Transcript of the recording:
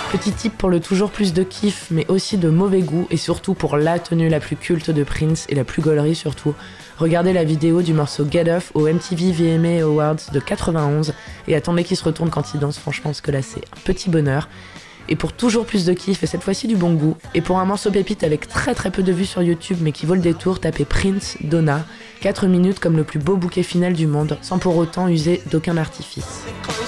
Petit tip pour le toujours plus de kiff, mais aussi de mauvais goût, et surtout pour la tenue la plus culte de Prince, et la plus gaulerie surtout. Regardez la vidéo du morceau Get Off au MTV VMA Awards de 91, et attendez qu'il se retourne quand il danse, franchement, parce que là c'est un petit bonheur. Et pour toujours plus de kiff, et cette fois-ci du bon goût, et pour un morceau pépite avec très très peu de vues sur YouTube, mais qui vaut le détour, tapez Prince, Donna, 4 minutes comme le plus beau bouquet final du monde, sans pour autant user d'aucun artifice.